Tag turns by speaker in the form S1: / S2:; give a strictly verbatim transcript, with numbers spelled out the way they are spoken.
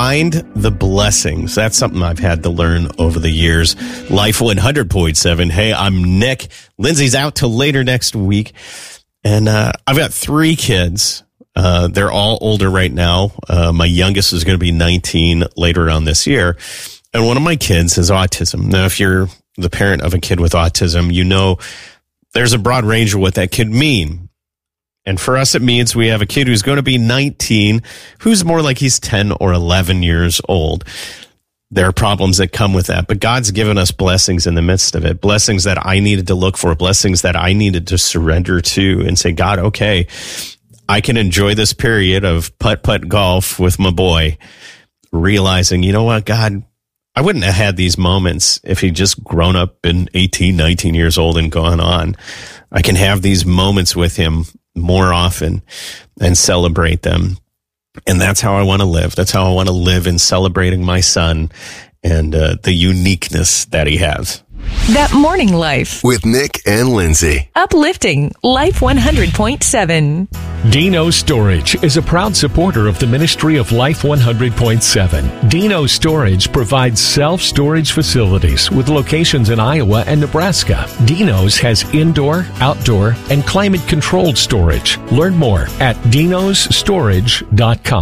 S1: find the blessings. That's something I've had to learn over the years. Life one hundred point seven. Hey, I'm Nick. Lindsay's out till later next week. And uh, I've got three kids. Uh, they're all older right now. Uh, my youngest is going to be nineteen later on this year. And one of my kids has autism. Now, if you're the parent of a kid with autism, you know there's a broad range of what that could mean. And for us, it means we have a kid who's going to be nineteen, who's more like he's ten or eleven years old. There are problems that come with that, but God's given us blessings in the midst of it, blessings that I needed to look for, blessings that I needed to surrender to and say, God, okay, I can enjoy this period of putt-putt golf with my boy, realizing, you know what, God, I wouldn't have had these moments if he'd just grown up been eighteen, nineteen years old and gone on. I can have these moments with him more often and celebrate them. And that's how I want to live. That's how I want to live in celebrating my son and uh, the uniqueness that he has.
S2: That Morning Life
S3: with Nick and Lindsay.
S2: Uplifting Life one hundred point seven.
S4: Dino Storage is a proud supporter of the ministry of Life one hundred point seven. Dino Storage provides self-storage facilities with locations in Iowa and Nebraska. Dino's has indoor, outdoor, and climate-controlled storage. Learn more at dinos storage dot com.